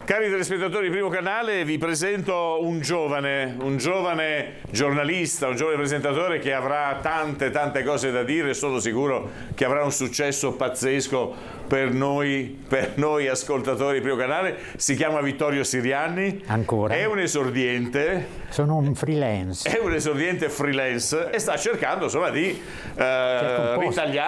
Cari telespettatori di Primo Canale, vi presento un giovane giornalista, un giovane presentatore che avrà tante cose da dire. Sono sicuro che avrà un successo pazzesco per noi ascoltatori di Primo Canale. Si chiama Vittorio Sirianni. Ancora? È un esordiente. Sono un freelance. È un esordiente freelance e sta cercando insomma di ritagliare